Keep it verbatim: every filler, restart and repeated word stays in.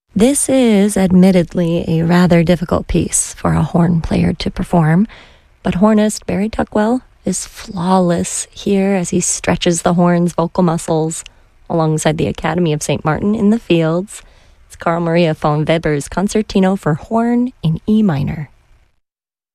This is admittedly a rather difficult piece for a horn player to perform, but hornist Barry Tuckwell is flawless here as he stretches the horn's vocal muscles alongside the Academy of Saint Martin in the Fields. It's Carl Maria von Weber's Concertino for Horn in E minor.